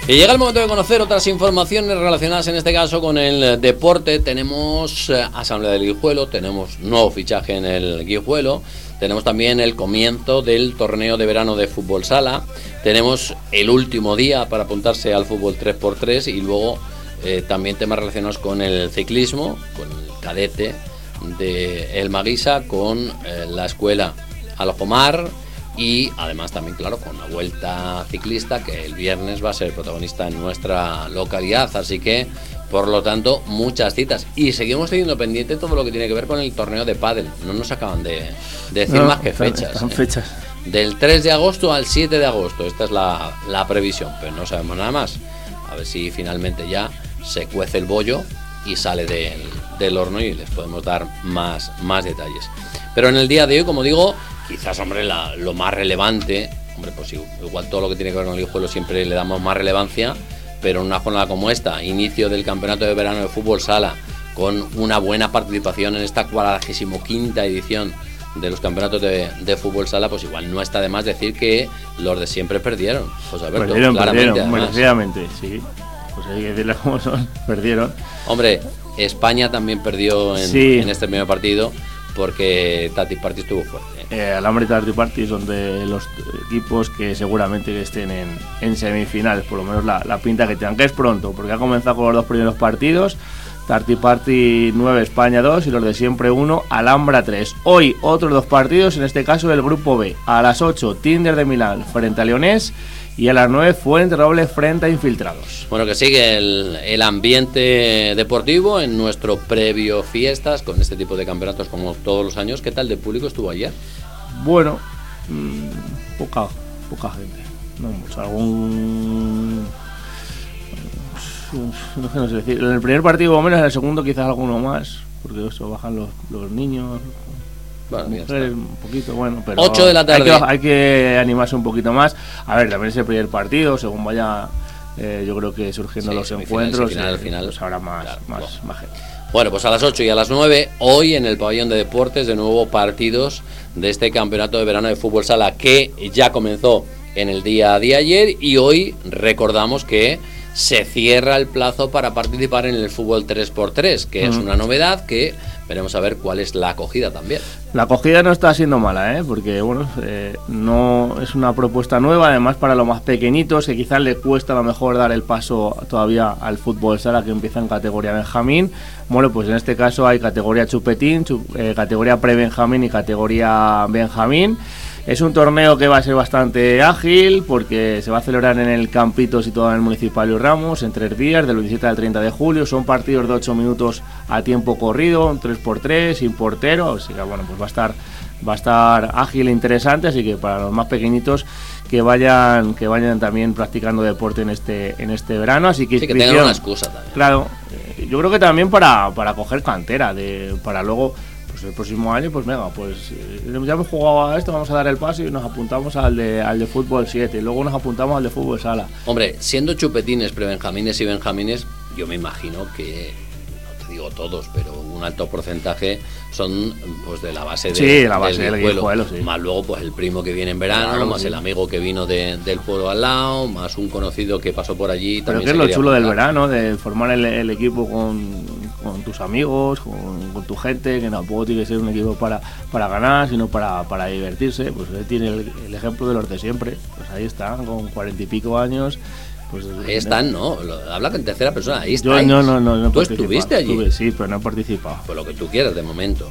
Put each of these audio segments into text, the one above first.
Y llega el momento de conocer otras informaciones relacionadas en este caso con el deporte. Tenemos Asamblea del Guijuelo, tenemos nuevo fichaje en el Guijuelo, tenemos también el comienzo del torneo de verano de fútbol sala, tenemos el último día para apuntarse al fútbol 3x3 y luego también temas relacionados con el ciclismo, con el cadete de El Maguisa, con la escuela Alojomar. Y además también, claro, con la vuelta ciclista que el viernes va a ser protagonista en nuestra localidad. Así que, por lo tanto, muchas citas. Y seguimos teniendo pendiente todo lo que tiene que ver con el torneo de pádel. No nos acaban de decir más que fechas. Están fechas. Del 3 de agosto al 7 de agosto. Esta es la previsión, pero no sabemos nada más. A ver si finalmente ya se cuece el bollo y sale del horno y les podemos dar más detalles. Pero en el día de hoy, como digo, quizás, hombre, lo más relevante, hombre, pues igual todo lo que tiene que ver con el Guijuelo siempre le damos más relevancia, pero en una jornada como esta, inicio del campeonato de verano de fútbol sala, con una buena participación en esta 45ª edición de los campeonatos de fútbol sala, pues igual no está de más decir que los de siempre perdieron. Pues Alberto, perdieron, merecidamente, sí. Pues hay que decirle cómo son, perdieron. Hombre, España también perdió en este primer partido, porque Tati Party estuvo fuerte. Alambre y Tati Party son de los equipos que seguramente estén en semifinales, por lo menos la pinta que tengan, que es pronto, porque ha comenzado con los dos primeros partidos. Tati Party 9, España 2 y los de siempre 1, Alhambra 3. Hoy otros dos partidos, en este caso del grupo B. A las 8, Tinder de Milán frente a Leonés. Y a las 9, Fuenterroble frente a Infiltrados. Bueno, que sigue el ambiente deportivo en nuestro previo fiestas con este tipo de campeonatos como todos los años. ¿Qué tal de público estuvo ayer? Bueno, poca gente. No mucho, no sé decir. En el primer partido o menos, en el segundo quizás alguno más, porque eso bajan los niños. Bueno, mujeres, un poquito, bueno, pero 8 de la tarde. Hay que animarse un poquito más. A ver, también es el primer partido, según vaya, yo creo que surgiendo los encuentros, al final, pues habrá más gente. Bueno, pues a las 8 y a las 9, hoy en el pabellón de deportes, de nuevo partidos de este campeonato de verano de fútbol sala que ya comenzó en el día de ayer, y hoy recordamos que se cierra el plazo para participar en el fútbol 3x3, que es una novedad que veremos a ver cuál es la acogida también. La acogida no está siendo mala, porque bueno, no es una propuesta nueva, además para los más pequeñitos, que quizás les cuesta a lo mejor dar el paso todavía al fútbol sala, que empieza en categoría Benjamín. Bueno, pues en este caso hay categoría Chupetín, categoría Pre-Benjamín y categoría Benjamín. Es un torneo que va a ser bastante ágil porque se va a celebrar en el Campito situado en el Municipal Luis Ramos en 3 días, del 27 al 30 de julio. Son partidos de 8 minutos a tiempo corrido, un 3x3, sin portero. Así que bueno, pues va a estar ágil e interesante. Así que para los más pequeñitos que vayan también practicando deporte en este verano. Así que tengan una excusa también. Claro, yo creo que también para coger cantera, para luego. El próximo año, pues venga, pues ya hemos jugado a esto, vamos a dar el paso y nos apuntamos al de fútbol 7 y luego nos apuntamos al de fútbol sala. Hombre, siendo chupetines, prebenjamines y benjamines, yo me imagino que, no te digo todos, pero un alto porcentaje son pues de la base del Guijuelo, sí. Más luego pues el primo que viene en verano, claro, más sí. El amigo que vino del pueblo al lado, más un conocido que pasó por allí. Pero que es lo chulo del verano, de formar el equipo con tus amigos, con tu gente, que tampoco tiene que ser un equipo para ganar, sino para divertirse. Pues él tiene el ejemplo de los de siempre, pues ahí están, con 40 y pico años. Pues ahí están, ¿no? Habla en tercera persona, ahí están. No. ¿Tú estuviste allí? Sí, pero no he participado. Pues lo que tú quieras, de momento.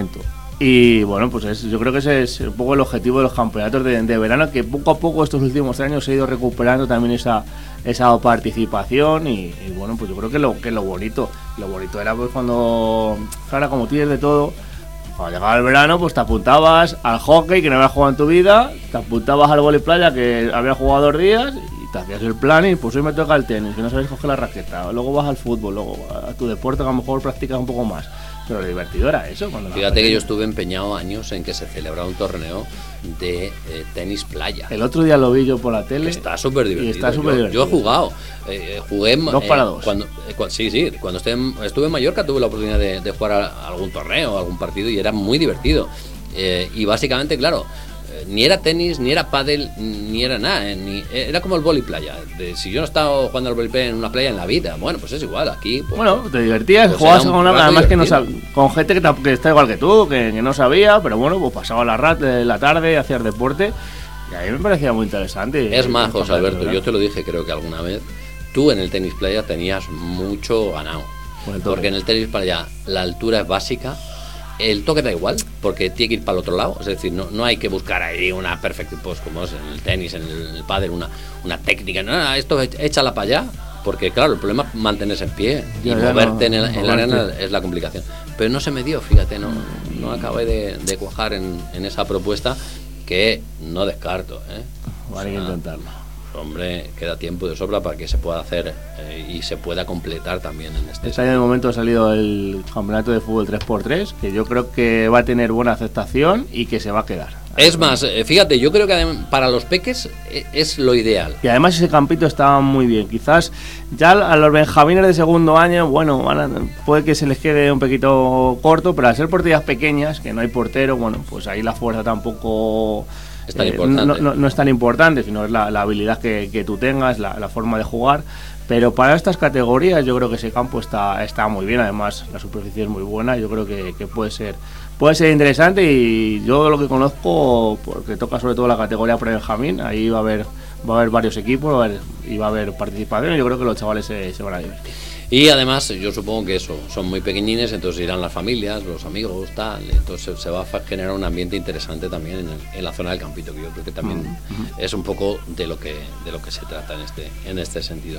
Y bueno, pues yo creo que ese es un poco el objetivo de los campeonatos de verano, que poco a poco estos últimos años se ha ido recuperando también esa participación y bueno, pues yo creo que lo bonito era pues cuando, ahora como tienes de todo, cuando llegaba el verano pues te apuntabas al hockey, que no habías jugado en tu vida, te apuntabas al vóley playa, que habías jugado 2 días, y te hacías el plan y pues hoy me toca el tenis, que no sabes coger la raqueta, luego vas al fútbol, luego a tu deporte que a lo mejor practicas un poco más. Pero lo divertido era eso. Fíjate que yo estuve empeñado años en que se celebrara un torneo de tenis playa. El otro día lo vi yo por la tele. Está súper divertido. Yo he jugado. Jugué 2 para 2. Cuando estuve en Mallorca tuve la oportunidad de jugar a algún torneo, algún partido, y era muy divertido. Y básicamente, claro, ni era tenis, ni era pádel, ni era nada, era como el vóley playa. Si yo no estaba jugando al vóley playa en una playa en la vida, bueno, pues es igual, aquí... Pues, bueno, te divertías, pues jugabas con una, además que con gente que está igual que tú, que no sabía, pero bueno, pues pasaba la tarde, hacías deporte, y a mí me parecía muy interesante. Es más, José Alberto, yo te lo dije creo que alguna vez, tú en el tenis playa tenías mucho ganado, porque en el tenis playa la altura es básica. El toque da igual, porque tiene que ir para el otro lado. Es decir, no hay que buscar ahí una perfecta, pues como es en el tenis, en el pádel, una técnica. No, esto échala para allá, porque claro, el problema es mantenerse en pie y moverte en la arena es la complicación. Pero no se me dio, fíjate, no acabé de cuajar en esa propuesta, que no descarto. Vale, hay que intentarlo. Hombre, queda tiempo de sobra para que se pueda hacer y se pueda completar también en este año. De momento ha salido el campeonato de fútbol 3x3, que yo creo que va a tener buena aceptación y que se va a quedar. Es más, fíjate, yo creo que para los peques es lo ideal. Y además ese campito estaba muy bien. Quizás ya a los benjamines de segundo año, bueno, puede que se les quede un poquito corto, pero al ser porterías pequeñas, que no hay portero, bueno, pues ahí la fuerza tampoco... Es tan importante. No es tan importante, sino es la habilidad que tú tengas, la forma de jugar. Pero para estas categorías yo creo que ese campo está muy bien. Además la superficie es muy buena. Yo creo que puede ser interesante. Y yo lo que conozco, porque toca sobre todo la categoría pre-benjamín, ahí va a haber varios equipos y va a haber participación. Y yo creo que los chavales se van a divertir. Y además yo supongo que eso, son muy pequeñines, entonces irán las familias, los amigos, tal, entonces se va a generar un ambiente interesante también en la zona del campito, que yo creo que también es un poco de lo que se trata en este sentido.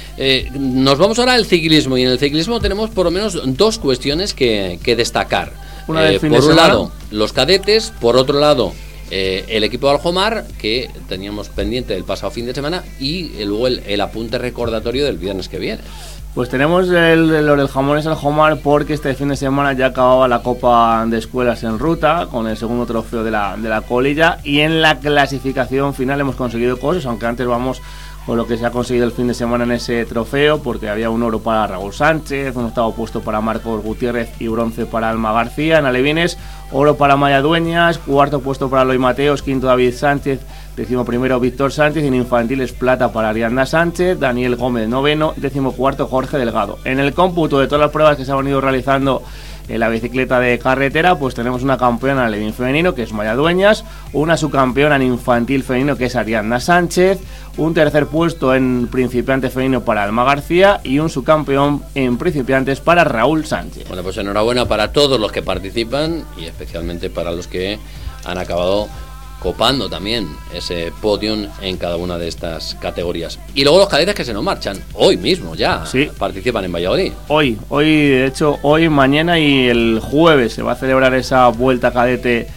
Nos vamos ahora al ciclismo, y en el ciclismo tenemos por lo menos dos cuestiones que destacar. Por un lado, los cadetes, por otro lado, el equipo de Aljomar, que teníamos pendiente del pasado fin de semana, y luego el apunte recordatorio del viernes que viene. Pues tenemos el Jamones Aljomar, porque este fin de semana ya acababa la Copa de Escuelas en ruta, con el segundo trofeo de la colilla, y en la clasificación final hemos conseguido cosas, aunque antes vamos con lo que se ha conseguido el fin de semana en ese trofeo, porque había un oro para Raúl Sánchez, un octavo puesto para Marcos Gutiérrez y bronce para Alma García. En alevines, oro para Maya Dueñas, cuarto puesto para Eloy Mateos, quinto David Sánchez, 11º Víctor Sánchez, y en infantiles plata para Ariadna Sánchez, Daniel Gómez noveno, 14º Jorge Delgado. En el cómputo de todas las pruebas que se han venido realizando en la bicicleta de carretera, pues tenemos una campeona en alevín femenino, que es Maya Dueñas, una subcampeona en infantil femenino, que es Ariadna Sánchez, un tercer puesto en principiante femenino para Alma García y un subcampeón en principiantes para Raúl Sánchez. Bueno, pues enhorabuena para todos los que participan y especialmente para los que han acabado copando también ese podium en cada una de estas categorías. Y luego los cadetes que se nos marchan hoy mismo ya, sí, participan en Valladolid. Hoy, de hecho, hoy, mañana y el jueves se va a celebrar esa vuelta cadete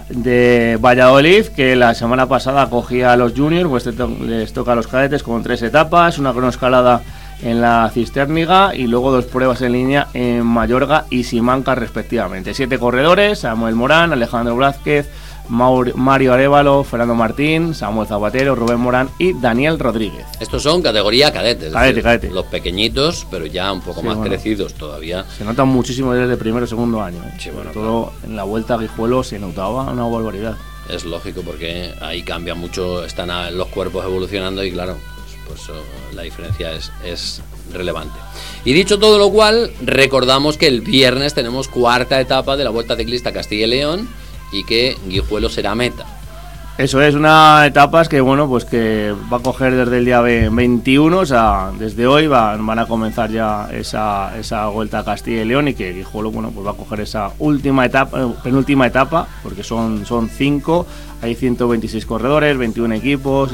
de Valladolid, que la semana pasada acogía a los juniors, pues les toca a los cadetes con 3 etapas, una cronoescalada en la Cisterniga y luego 2 pruebas en línea en Mayorga y Simancas respectivamente. 7 corredores: Samuel Morán, Alejandro Blázquez, Mario Arévalo, Fernando Martín, Samuel Zapatero, Rubén Morán y Daniel Rodríguez. Estos son categoría cadetes, cadete. Los pequeñitos, pero ya un poco más crecidos todavía. Se notan muchísimo desde el primero o segundo año. Sí, bueno, todo en la vuelta a Guijuelo se notaba una barbaridad. Es lógico, porque ahí cambia mucho, están los cuerpos evolucionando y claro, pues la diferencia es relevante. Y dicho todo lo cual, recordamos que el viernes tenemos cuarta etapa de la Vuelta Ciclista Castilla y León, y que Guijuelo será meta. Eso es, una etapa que pues que va a coger desde el día 21, o sea, desde hoy van a comenzar ya esa Vuelta a Castilla y León, y que Guijuelo pues va a coger esa penúltima etapa, porque son 5, hay 126 corredores, 21 equipos,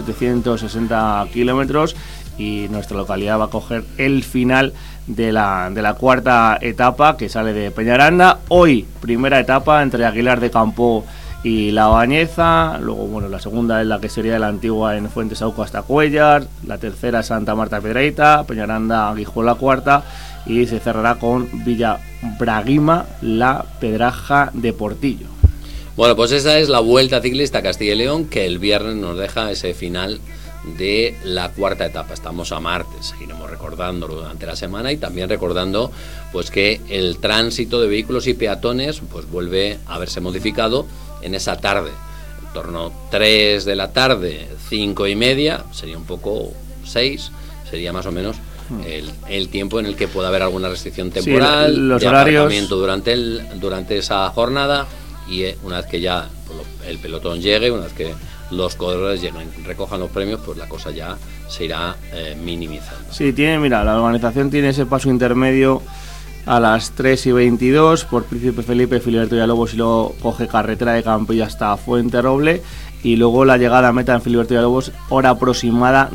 760 kilómetros, y nuestra localidad va a coger el final de la cuarta etapa, que sale de Peñaranda. Hoy, primera etapa entre Aguilar de Campo y La Bañeza. Luego, la segunda es la que sería la antigua en Fuentes Auco hasta Cuellar. La tercera, Santa Marta Pedreita, Peñaranda, Guijuelo la cuarta. Y se cerrará con Villabraguima, la Pedraja de Portillo. Bueno, pues esa es la Vuelta Ciclista Castilla y León, que el viernes nos deja ese final de la cuarta etapa. Estamos a martes, seguiremos recordándolo durante la semana, y también recordando pues que el tránsito de vehículos y peatones pues vuelve a verse modificado en esa tarde. torno 3 de la tarde, 5 y media, sería un poco 6, sería más o menos el tiempo en el que pueda haber alguna restricción temporal, sí, los de horarios aparcamiento durante esa jornada, y una vez que ya el pelotón llegue, una vez que los corredores lleguen, recojan los premios, pues la cosa ya se irá minimizando. Sí, la organización tiene ese paso intermedio a las 3:22 por Príncipe Felipe, Filiberto Villalobos, y luego coge carretera de Campillo hasta Fuenterroble, y luego la llegada a meta en Filiberto Villalobos, hora aproximada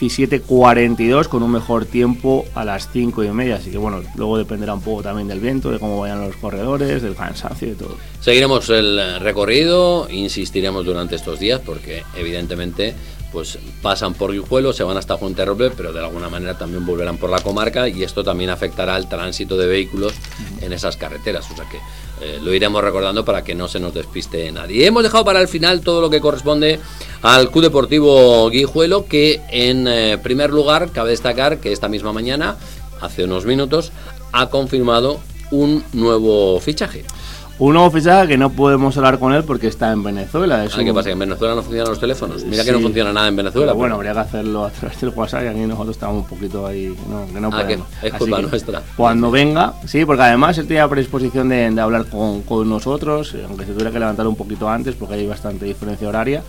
17:42, con un mejor tiempo a las 5:30, así que bueno, luego dependerá un poco también del viento, de cómo vayan los corredores, del cansancio y todo. Seguiremos el recorrido, insistiremos durante estos días, porque evidentemente pues pasan por Guijuelo, se van hasta Fuenterroble, pero de alguna manera también volverán por la comarca, y esto también afectará al tránsito de vehículos en esas carreteras, o sea que lo iremos recordando para que no se nos despiste nadie. Hemos dejado para el final todo lo que corresponde al Club Deportivo Guijuelo, que en primer lugar cabe destacar que esta misma mañana, hace unos minutos, ha confirmado un nuevo fichaje. Un nuevo fichaje que no podemos hablar con él porque está en Venezuela. ¿Qué pasa? ¿Que en Venezuela no funcionan los teléfonos? Mira que no funciona nada en Venezuela. Bueno, habría que hacerlo a través del WhatsApp, y aquí nosotros estamos un poquito ahí, que no podemos. Es culpa nuestra. Cuando venga, sí, porque además él tenía predisposición de hablar con nosotros, aunque se tuviera que levantar un poquito antes porque hay bastante diferencia horaria.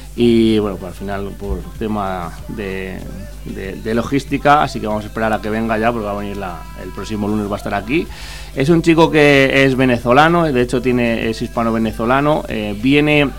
Y bueno, pues al final por tema de logística, así que vamos a esperar a que venga ya, porque va a venir el próximo lunes, va a estar aquí. Es un chico que es venezolano, de hecho es hispano-venezolano, viene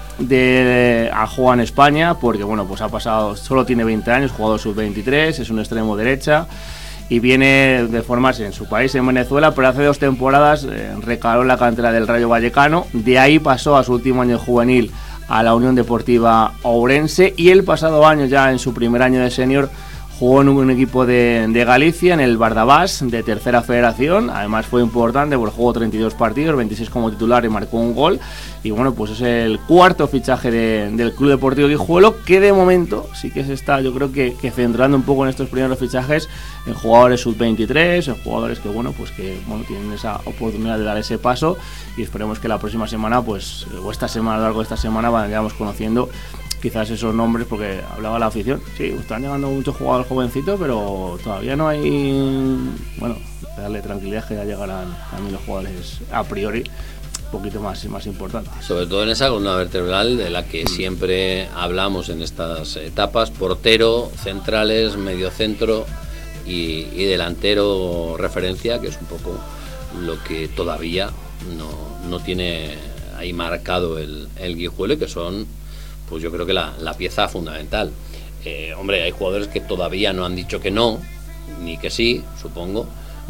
a jugar en España porque bueno, pues ha pasado, solo tiene 20 años, jugador sub-23, es un extremo derecha, y viene de formarse en su país, en Venezuela, pero hace 2 temporadas recaló en la cantera del Rayo Vallecano, de ahí pasó a su último año juvenil a la Unión Deportiva Ourense, y el pasado año, ya en su primer año de senior, jugó en un equipo de Galicia, en el Bardabás, de tercera federación. Además fue importante porque jugó 32 partidos, 26 como titular y marcó un gol. Y bueno, pues es el cuarto fichaje del Club Deportivo Guijuelo, que de momento sí que se está, yo creo que centrando un poco en estos primeros fichajes en jugadores sub-23, en jugadores que tienen esa oportunidad de dar ese paso, y esperemos que la próxima semana, pues, o esta semana, a lo largo de esta semana, vayamos conociendo quizás esos nombres, porque hablaba la afición, sí, están llegando muchos jugadores jovencitos, pero todavía no hay, darle tranquilidad, que ya llegarán también los jugadores a priori un poquito más importantes. Sobre todo en esa columna vertebral de la que siempre hablamos en estas etapas: portero, centrales, mediocentro y delantero referencia, que es un poco lo que todavía no tiene ahí marcado el Guijuelo, y que son, pues yo creo que la pieza fundamental. Hay jugadores que todavía no han dicho que no, ni que sí, supongo,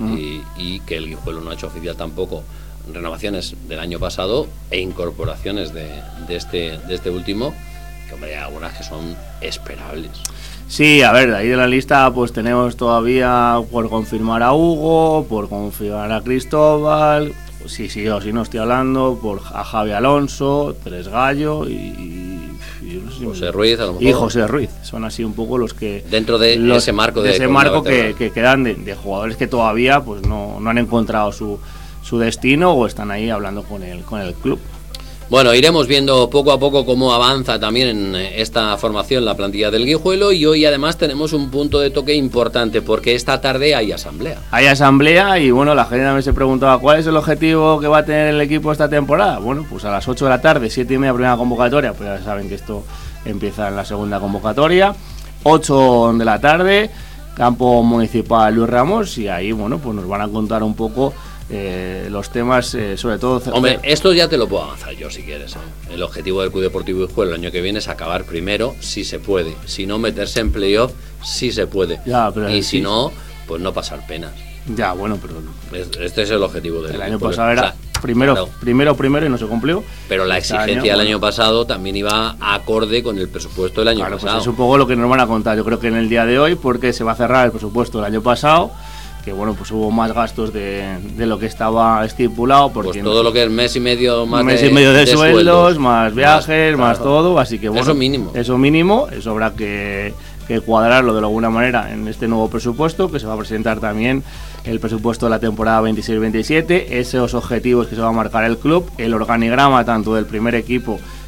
y que el Guijuelo no ha hecho oficial tampoco renovaciones del año pasado e incorporaciones de este último, que hay algunas que son esperables. Sí, a ver, ahí de la lista pues tenemos todavía por confirmar a Hugo, por confirmar a Cristóbal, si no estoy hablando, a Javi Alonso, Tres Gallo y no sé si José Ruiz, a lo mejor. Y José Ruiz, son así un poco los que dentro de ese marco que quedan de jugadores que todavía pues no han encontrado su destino, o están ahí hablando con el club. Bueno, iremos viendo poco a poco cómo avanza también en esta formación la plantilla del Guijuelo, y hoy además tenemos un punto de toque importante, porque esta tarde hay asamblea. Hay asamblea, y bueno, la gente también se preguntaba cuál es el objetivo que va a tener el equipo esta temporada. Bueno, pues a las 8 de la tarde, 7:30 primera convocatoria, pues ya saben que esto empieza en la segunda convocatoria. 8 de la tarde, campo municipal Luis Ramos, y ahí bueno, pues nos van a contar un poco los temas, sobre todo. Hombre, esto ya te lo puedo avanzar yo si quieres. El objetivo del Club Deportivo Guijuelo el año que viene es acabar primero, si se puede. Si no, meterse en playoff, si se puede. Ya, pero y si no, pues no pasar penas. Ya, bueno, pero este es el objetivo del año pasado. Era primero y no se cumplió. Pero la exigencia del año pasado también iba acorde con el presupuesto del año pasado. Pues es un poco lo que nos van a contar, yo creo que en el día de hoy, porque se va a cerrar el presupuesto del año pasado, que bueno, pues hubo más gastos de lo que estaba estipulado, porque pues todo lo que es mes y medio más de sueldos, más viajes, más todo, así que bueno, eso mínimo, eso habrá que cuadrarlo de alguna manera en este nuevo presupuesto, que se va a presentar también el presupuesto de la temporada 26-27, esos objetivos que se va a marcar el club, el organigrama tanto del primer equipo,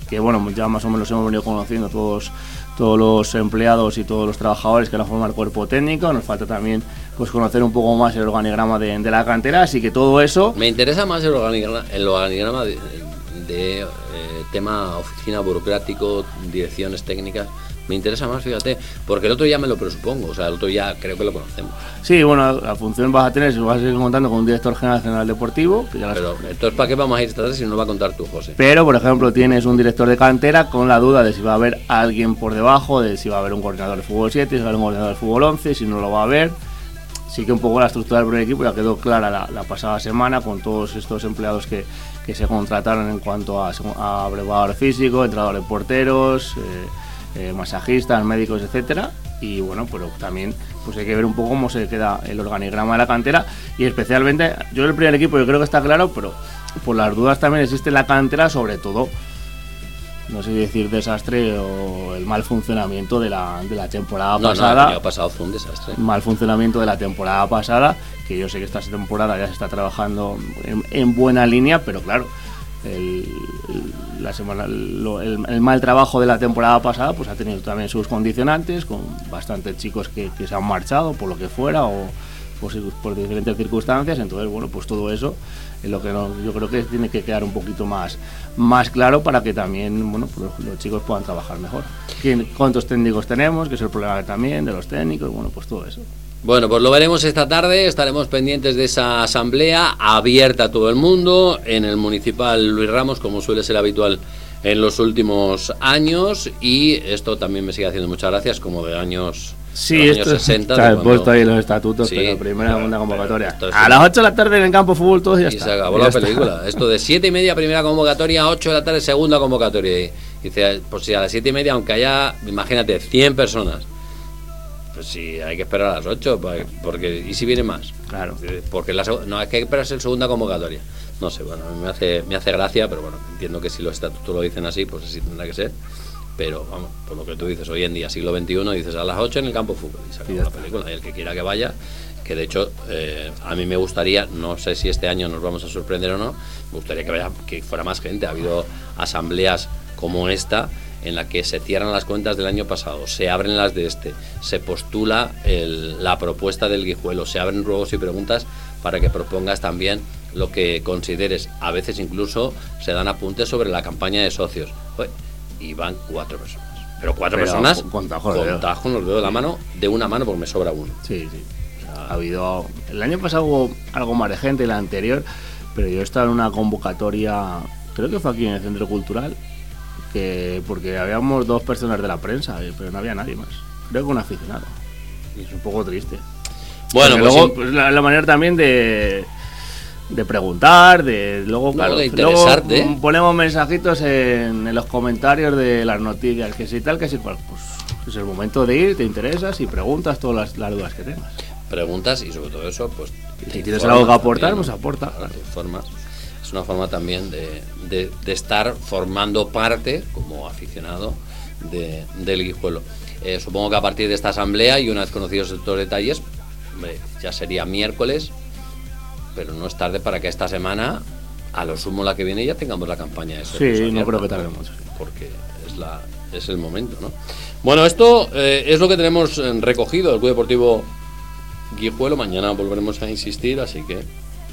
que bueno, ya más o menos hemos venido conociendo todos los empleados y todos los trabajadores que van a formar el cuerpo técnico. Nos falta también pues conocer un poco más el organigrama de la cantera, así que todo eso... Me interesa más el organigrama de tema oficina burocrático, direcciones técnicas. Me interesa más, fíjate, porque el otro ya me lo presupongo, o sea, el otro ya creo que lo conocemos. Sí, bueno, la función vas a tener, vas a seguir contando con un director general deportivo. Que ya pero entonces, ¿para qué vamos a ir esta tarde si no lo va a contar tú, José? Pero, por ejemplo, tienes un director de cantera con la duda de si va a haber alguien por debajo, de si va a haber un coordinador de fútbol 7, si va a haber un coordinador de fútbol 11, si no lo va a haber. Sí que un poco la estructura del primer equipo ya quedó clara la pasada semana con todos estos empleados que se contrataron en cuanto a preparador físico, entrenador de porteros, masajistas, médicos, etcétera. Y bueno, pero también pues hay que ver un poco cómo se queda el organigrama de la cantera, y especialmente yo el primer equipo yo creo que está claro, pero por las dudas también existe en la cantera, sobre todo, no sé si decir desastre o el mal funcionamiento de la temporada pasada. No, el año pasado fue un desastre. Mal funcionamiento de la temporada pasada, que yo sé que esta temporada ya se está trabajando en buena línea, pero claro, el mal trabajo de la temporada pasada pues ha tenido también sus condicionantes, con bastantes chicos que se han marchado por lo que fuera o por diferentes circunstancias. Entonces bueno, pues todo eso es lo que yo creo que tiene que quedar un poquito más claro para que también bueno, pues los chicos puedan trabajar mejor. ¿Cuántos técnicos tenemos? Que es el problema también de los técnicos, bueno, pues todo eso. Bueno, pues lo veremos esta tarde, estaremos pendientes de esa asamblea abierta a todo el mundo en el Municipal Luis Ramos, como suele ser habitual en los últimos años, y esto también me sigue haciendo muchas gracias, como de años, sí, años 60. Está puesto ahí los estatutos, sí, pero primera segunda convocatoria. A las 8 de la tarde en el campo de fútbol todos y ya está. Y se acabó la película. Esto de 7:30 primera convocatoria, 8 de la tarde segunda convocatoria. Y dice, pues si a las 7:30, aunque haya, imagínate, 100 personas, pues sí, hay que esperar a las 8, porque ¿y si viene más? Claro. Porque no, es que hay que esperarse la segunda convocatoria. No sé, bueno, me hace gracia, pero bueno, entiendo que si los estatutos lo dicen así, pues así tendrá que ser. Pero vamos, por lo que tú dices, hoy en día, siglo XXI, dices a las 8 en el campo de fútbol y se acabó la película. Y el que quiera que vaya, que de hecho a mí me gustaría, no sé si este año nos vamos a sorprender o no, me gustaría que fuera más gente. Ha habido asambleas como esta en la que se cierran las cuentas del año pasado, se abren las de este, se postula la propuesta del Guijuelo, se abren ruegos y preguntas para que propongas también lo que consideres. A veces incluso se dan apuntes sobre la campaña de socios. Y van 4 personas. Pero 4 personas con tajo los dedos de la mano, de una mano, porque me sobra uno. Sí, sí. O sea, ha habido... El año pasado hubo algo más de gente, el anterior, pero yo estaba en una convocatoria, creo que fue aquí en el Centro Cultural, porque habíamos 2 personas de la prensa, pero no había nadie más. Creo que un aficionado. Y es un poco triste. Bueno, pues luego sí. Pues la manera también de preguntar, luego interesarte. Luego ponemos mensajitos en los comentarios de las noticias, que si tal, que si cual. Pues es el momento de ir, te interesas y preguntas todas las dudas que tengas. Preguntas y sobre todo eso, pues... Si tienes algo que aportar, pues aporta. Te informas. Es una forma también de estar formando parte, como aficionado, del Guijuelo. Supongo que a partir de esta asamblea y una vez conocidos estos detalles, ya sería miércoles, pero no es tarde para que esta semana, a lo sumo la que viene, ya tengamos la campaña de sí, no creo que tarde mucho. Porque es el momento, ¿no? Bueno, esto es lo que tenemos recogido del Club Deportivo Guijuelo. Mañana volveremos a insistir, así que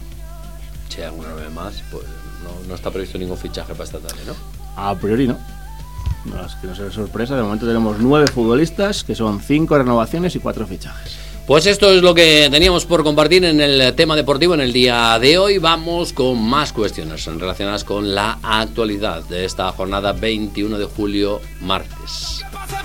si hay alguna vez más, pues no está previsto ningún fichaje para esta tarde, ¿no? A priori no. No, es que no sea sorpresa. De momento tenemos 9 futbolistas, que son 5 renovaciones y 4 fichajes. Pues esto es lo que teníamos por compartir en el tema deportivo en el día de hoy. Vamos con más cuestiones relacionadas con la actualidad de esta jornada 21 de julio, martes.